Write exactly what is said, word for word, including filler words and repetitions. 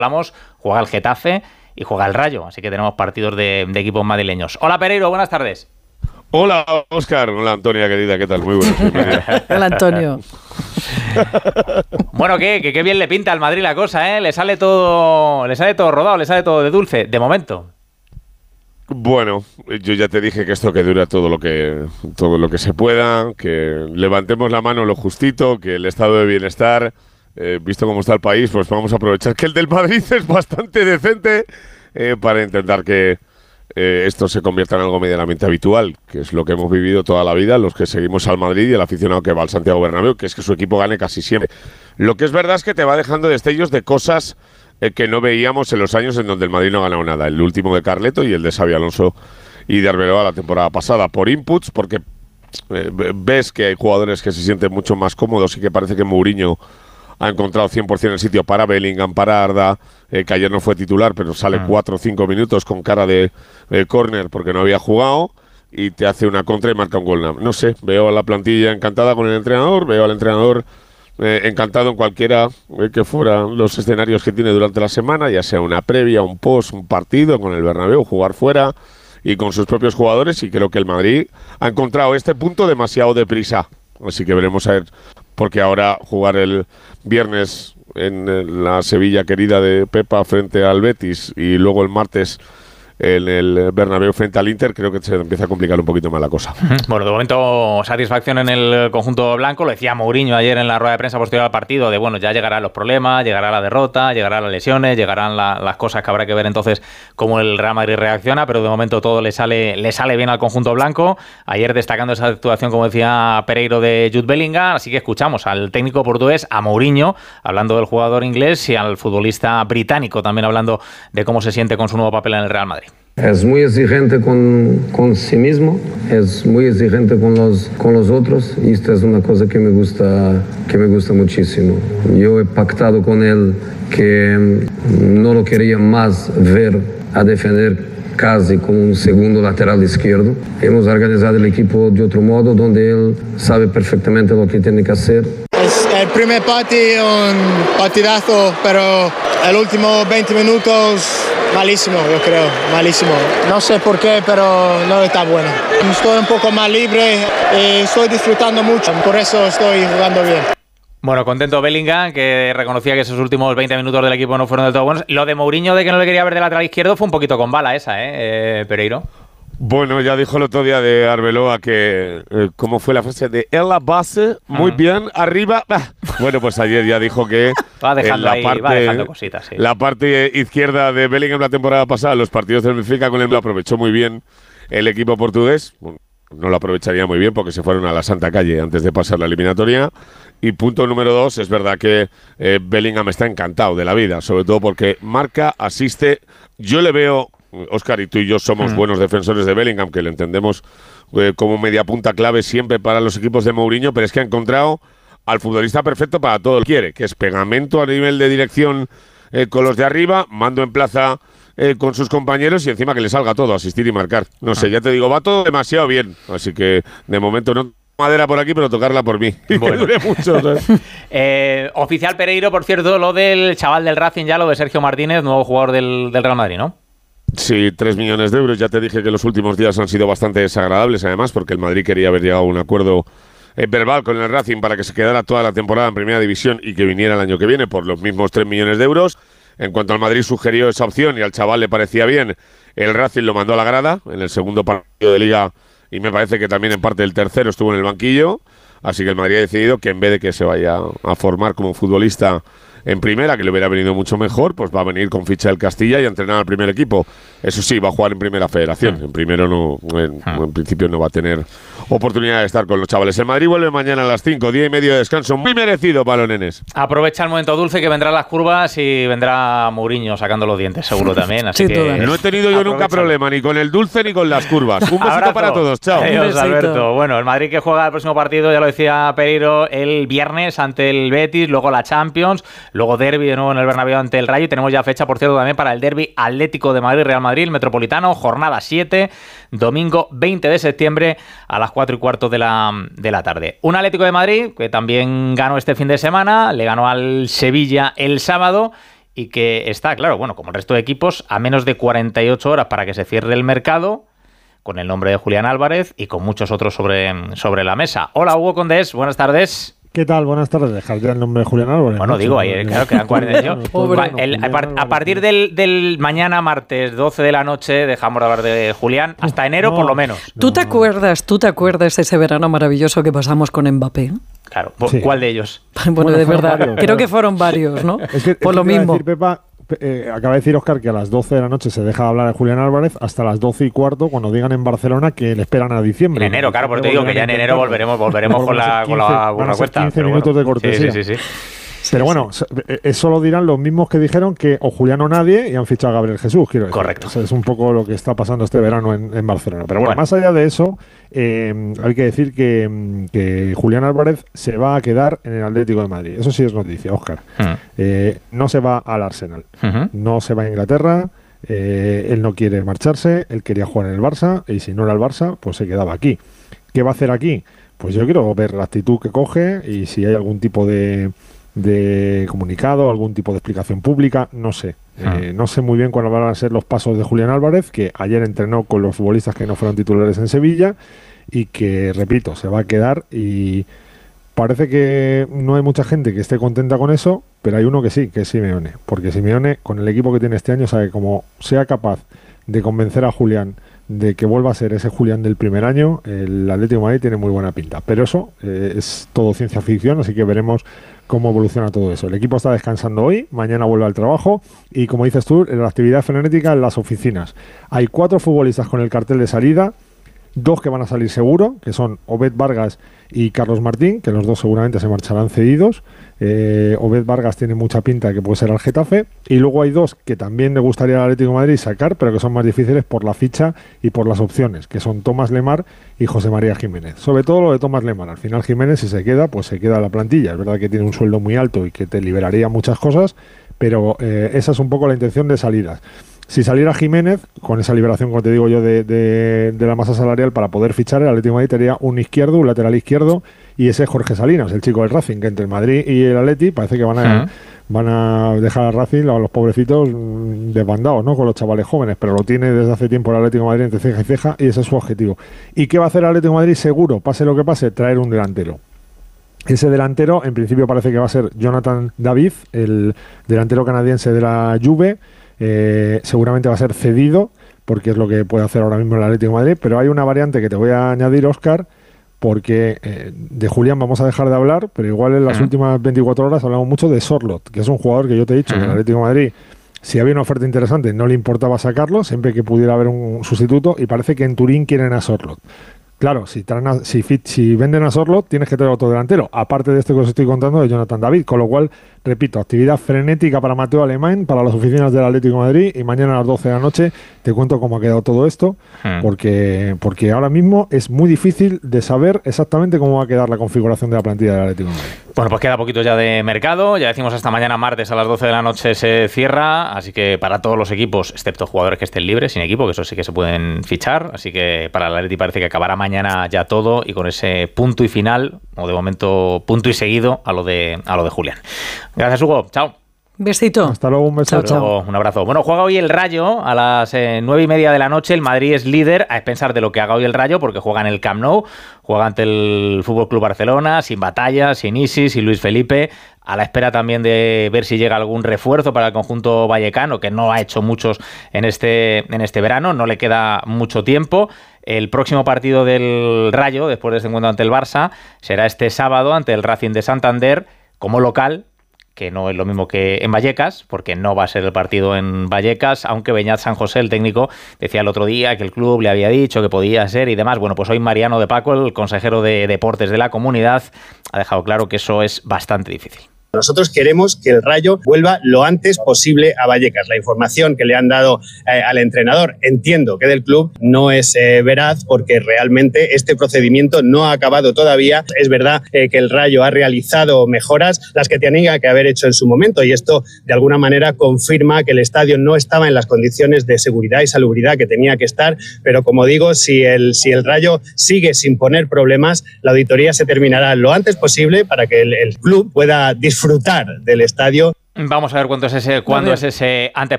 hablamos, juega el Getafe y juega el Rayo, así que tenemos partidos de, de equipos madrileños. Hola Pereiro, buenas tardes. Hola Óscar, hola Antonia querida, ¿qué tal? Muy buenas. Hola Antonio. Bueno, ¿qué? Que qué bien le pinta al Madrid la cosa, ¿eh? Le sale todo, le sale todo rodado, le sale todo de dulce, de momento. Bueno, yo ya te dije que esto que dura todo lo que todo lo que se pueda, que levantemos la mano lo justito, que el estado de bienestar, eh, visto cómo está el país, pues vamos a aprovechar que el del Madrid es bastante decente eh, para intentar que eh, esto se convierta en algo medianamente habitual, que es lo que hemos vivido toda la vida, los que seguimos al Madrid y el aficionado que va al Santiago Bernabéu, que es que su equipo gane casi siempre. Lo que es verdad es que te va dejando destellos de cosas eh, que no veíamos en los años en donde el Madrid no ha ganado nada, el último de Carleto y el de Xabi Alonso y de Arbeloa la temporada pasada, por inputs, porque eh, ves que hay jugadores que se sienten mucho más cómodos y que parece que Mourinho ha encontrado cien por ciento el sitio para Bellingham, para Arda, eh, que ayer no fue titular, pero sale mm. cuatro o cinco minutos con cara de eh, córner porque no había jugado y te hace una contra y marca un gol. No sé, veo a la plantilla encantada con el entrenador, veo al entrenador eh, encantado en cualquiera eh, que fueran los escenarios que tiene durante la semana, ya sea una previa, un post, un partido con el Bernabéu, jugar fuera y con sus propios jugadores, y creo que el Madrid ha encontrado este punto demasiado deprisa. Así que veremos a ver, porque ahora jugar el viernes en la Sevilla querida de Pepa frente al Betis y luego el martes en el Bernabéu frente al Inter, creo que se empieza a complicar un poquito más la cosa. Bueno, de momento satisfacción en el conjunto blanco, lo decía Mourinho ayer en la rueda de prensa posterior al partido, de bueno, ya llegarán los problemas, llegará la derrota, llegarán las lesiones, llegarán la, las cosas que habrá que ver entonces cómo el Real Madrid reacciona, pero de momento todo le sale, le sale bien al conjunto blanco. Ayer destacando esa actuación, como decía Pereiro, de Jude Bellingham, así que escuchamos al técnico portugués, a Mourinho, hablando del jugador inglés, y al futbolista británico también hablando de cómo se siente con su nuevo papel en el Real Madrid. Es muy exigente con, con sí mismo, es muy exigente con los, con los otros, y esto es una cosa que me gusta, que me gusta muchísimo. Yo he pactado con él que no lo quería más ver a defender casi como un segundo lateral izquierdo. Hemos organizado el equipo de otro modo, donde él sabe perfectamente lo que tiene que hacer. Es el primer partido, un partidazo, pero el último veinte minutos malísimo, yo creo, malísimo. No sé por qué, pero no está bueno. Estoy un poco más libre y estoy disfrutando mucho, por eso estoy jugando bien. Bueno, contento Bellingham, que reconocía que esos últimos veinte minutos del equipo no fueron del todo buenos. Lo de Mourinho, de que no le quería ver de lateral izquierdo, fue un poquito con bala esa, ¿eh, eh Pereiro? Bueno, ya dijo el otro día de Arbeloa que, eh, ¿cómo fue la frase? De en la base, muy uh-huh. bien, arriba. Bueno, pues ayer ya dijo que va dejando la, ahí, parte, va dejando cositas, sí. La parte izquierda de Bellingham la temporada pasada, los partidos del Benfica con él lo aprovechó muy bien el equipo portugués. No lo aprovecharía muy bien porque se fueron a la Santa Calle antes de pasar la eliminatoria. Y punto número dos, es verdad que eh, Bellingham está encantado de la vida, sobre todo porque marca, asiste. Yo le veo, Óscar, y tú y yo somos mm. buenos defensores de Bellingham, que le entendemos eh, como media punta clave siempre para los equipos de Mourinho, pero es que ha encontrado al futbolista perfecto para todo lo que quiere, que es pegamento a nivel de dirección eh, con los de arriba, mando en plaza eh, con sus compañeros y encima que le salga todo, asistir y marcar. No sé, ya te digo, va todo demasiado bien, así que de momento no madera por aquí, pero tocarla por mí. Y bueno. Que dure mucho. eh, oficial Pereiro, por cierto, lo del chaval del Racing ya, lo de Sergio Martínez, nuevo jugador del, del Real Madrid, ¿no? Sí, tres millones de euros. Ya te dije que los últimos días han sido bastante desagradables, además, porque el Madrid quería haber llegado a un acuerdo eh, verbal con el Racing para que se quedara toda la temporada en Primera División y que viniera el año que viene por los mismos tres millones de euros. En cuanto al Madrid sugirió esa opción y al chaval le parecía bien, el Racing lo mandó a la grada en el segundo partido de Liga y me parece que también en parte el tercero estuvo en el banquillo. Así que el Madrid ha decidido que en vez de que se vaya a formar como futbolista en primera, que le hubiera venido mucho mejor, pues va a venir con ficha del Castilla y a entrenar al primer equipo. Eso sí, va a jugar en primera federación. En primero no, en, en principio no va a tener oportunidad de estar con los chavales. El Madrid vuelve mañana a las cinco, día y medio de descanso. Muy merecido para los nenes. Aprovecha el momento dulce que vendrán las curvas y vendrá Mourinho sacando los dientes, seguro también. Así sí, que no he tenido yo nunca problema ni con el dulce ni con las curvas. Un besito Abrazo. Para todos. Chao. Adiós, Alberto. Bueno, el Madrid que juega el próximo partido, ya lo decía Pereiro, el viernes ante el Betis, luego la Champions, luego derbi de nuevo en el Bernabéu ante el Rayo. Y tenemos ya fecha, por cierto, también para el derbi Atlético de Madrid-Real Madrid, el Metropolitano, jornada siete, domingo veinte de septiembre a las cuatro y cuarto de la, de la tarde. Un Atlético de Madrid que también ganó este fin de semana, le ganó al Sevilla el sábado y que está, claro, bueno, como el resto de equipos, a menos de cuarenta y ocho horas para que se cierre el mercado, con el nombre de Julián Álvarez y con muchos otros sobre, sobre la mesa. Hola, Hugo Condés, buenas tardes. ¿Qué tal? Buenas tardes. Dejar ya el nombre de Julián Álvarez. Bueno, digo, ahí, claro, quedan cuarenta y ocho. Pobre, el, a, par, a partir del, del mañana, martes, doce de la noche, dejamos de hablar de Julián, hasta enero no, por lo menos. ¿Tú no, te acuerdas, tú te acuerdas de ese verano maravilloso que pasamos con Mbappé? Claro, sí. ¿Cuál de ellos? Bueno, bueno de verdad, varios, creo claro. que fueron varios, ¿no? Es que, por es lo que mismo. Decir, Pepa, eh, acaba de decir Óscar que a las doce de la noche se deja de hablar de Julián Álvarez hasta las doce y cuarto cuando digan en Barcelona que le esperan a diciembre. En enero, claro, porque te digo que ya en enero volveremos, volveremos con la, con la buena cuesta. quince minutos bueno. de cortesía. Sí, sí, sí, sí. Pero bueno, eso lo dirán los mismos que dijeron que o Julián o nadie y han fichado a Gabriel Jesús, quiero decir. Correcto. O sea, es un poco lo que está pasando este verano en, en Barcelona. Pero bueno, bueno, más allá de eso, eh, hay que decir que, que Julián Álvarez se va a quedar en el Atlético de Madrid. Eso sí es noticia, Óscar. Uh-huh. Eh, no se va al Arsenal, uh-huh. no se va a Inglaterra, eh, él no quiere marcharse, él quería jugar en el Barça y si no era el Barça, pues se quedaba aquí. ¿Qué va a hacer aquí? Pues yo quiero ver la actitud que coge y si hay algún tipo de... de comunicado, algún tipo de explicación pública, no sé. Ah. Eh, no sé muy bien cuáles van a ser los pasos de Julián Álvarez, que ayer entrenó con los futbolistas que no fueron titulares en Sevilla y que, repito, se va a quedar y parece que no hay mucha gente que esté contenta con eso, pero hay uno que sí, que es Simeone, porque Simeone, con el equipo que tiene este año, sabe cómo sea capaz de convencer a Julián de que vuelva a ser ese Julián del primer año, el Atlético de Madrid tiene muy buena pinta. Pero eso eh, es todo ciencia ficción, así que veremos cómo evoluciona todo eso. El equipo está descansando hoy, mañana vuelve al trabajo y, como dices tú, la actividad frenética en las oficinas. Hay cuatro futbolistas con el cartel de salida, dos que van a salir seguro, que son Obed Vargas y Carlos Martín, que los dos seguramente se marcharán cedidos. Eh, Obed Vargas tiene mucha pinta de que puede ser al Getafe, y luego hay dos que también le gustaría al Atlético de Madrid sacar, pero que son más difíciles por la ficha y por las opciones, que son Tomás Lemar y José María Jiménez. Sobre todo lo de Tomás Lemar. Al final Jiménez, si se queda, pues se queda en la plantilla. Es verdad que tiene un sueldo muy alto y que te liberaría muchas cosas, pero eh, esa es un poco la intención de salidas. Si saliera Jiménez, con esa liberación, como te digo yo, de, de, de la masa salarial para poder fichar, el Atlético de Madrid tendría un izquierdo, un lateral izquierdo, y ese es Jorge Salinas, el chico del Racing, que entre el Madrid y el Atleti parece que van a, uh-huh. van a dejar al Racing, a los pobrecitos, desbandados, ¿no? Con los chavales jóvenes, pero lo tiene desde hace tiempo el Atlético de Madrid entre ceja y ceja, y ese es su objetivo. ¿Y qué va a hacer el Atlético de Madrid? Seguro, pase lo que pase, traer un delantero. Ese delantero, en principio, parece que va a ser Jonathan David, el delantero canadiense de la Juve. Eh, seguramente va a ser cedido, porque es lo que puede hacer ahora mismo el Atlético de Madrid, pero hay una variante que te voy a añadir, Óscar, porque eh, de Julián vamos a dejar de hablar, pero igual en las uh-huh. últimas veinticuatro horas hablamos mucho de Sorloth, que es un jugador que yo te he dicho, uh-huh. que el Atlético de Madrid, si había una oferta interesante, no le importaba sacarlo, siempre que pudiera haber un sustituto, y parece que en Turín quieren a Sorloth. Claro, si, traen a, si, fit, si venden a Sorloth, tienes que traer otro delantero, aparte de este que os estoy contando de Jonathan David, con lo cual, repito, actividad frenética para Mateo Alemán, para las oficinas del Atlético de Madrid, y mañana a las doce de la noche te cuento cómo ha quedado todo esto, hmm. porque, porque ahora mismo es muy difícil de saber exactamente cómo va a quedar la configuración de la plantilla del Atlético de Madrid. Bueno, pues queda poquito ya de mercado, ya decimos hasta mañana martes a las doce de la noche se cierra, así que para todos los equipos, excepto jugadores que estén libres, sin equipo, que eso sí que se pueden fichar, así que para el Atlético parece que acabará mañana ya todo y con ese punto y final, o de momento punto y seguido a lo de, a lo de Julián. Gracias, Hugo. Chao. Besito. Hasta luego, un beso. Chao, chao. Un abrazo. Bueno, juega hoy el Rayo a las eh, nueve y media de la noche. El Madrid es líder, a expensar de lo que haga hoy el Rayo, porque juega en el Camp Nou, juega ante el F C Barcelona, sin Batalla, sin Isis, sin Luis Felipe, a la espera también de ver si llega algún refuerzo para el conjunto vallecano, que no ha hecho muchos en este, en este verano, no le queda mucho tiempo. El próximo partido del Rayo, después de este encuentro ante el Barça, será este sábado ante el Racing de Santander, como local, que no es lo mismo que en Vallecas, porque no va a ser el partido en Vallecas, aunque Beñat San José, el técnico, decía el otro día que el club le había dicho que podía ser y demás. Bueno, pues hoy Mariano de Paco, el consejero de Deportes de la comunidad, ha dejado claro que eso es bastante difícil. Nosotros queremos que el Rayo vuelva lo antes posible a Vallecas. La información que le han dado eh, al entrenador, entiendo que del club, no es eh, veraz, porque realmente este procedimiento no ha acabado todavía. Es verdad eh, que el Rayo ha realizado mejoras, las que tenía que haber hecho en su momento, y esto de alguna manera confirma que el estadio no estaba en las condiciones de seguridad y salubridad que tenía que estar, pero como digo, si el, si el Rayo sigue sin poner problemas, la auditoría se terminará lo antes posible para que el, el club pueda disfrutar disfrutar del estadio. Vamos a ver cuándo es ese, cuándo es ese antes